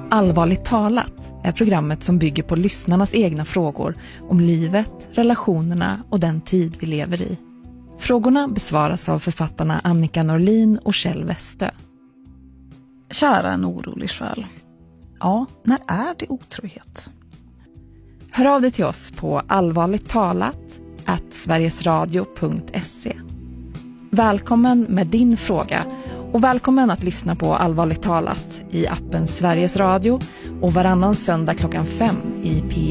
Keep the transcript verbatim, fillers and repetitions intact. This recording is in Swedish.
Allvarligt talat är programmet som bygger på lyssnarnas egna frågor om livet, relationerna och den tid vi lever i. Frågorna besvaras av författarna Annika Norlin och Kjell Westö. Kära en orolig själ. Ja, när är det otrohet? Hör av dig till oss på allvarligt talat at sverigesradio punkt se. Välkommen med din fråga och välkommen att lyssna på Allvarligt talat i appen Sveriges Radio och varannan söndag klockan fem i P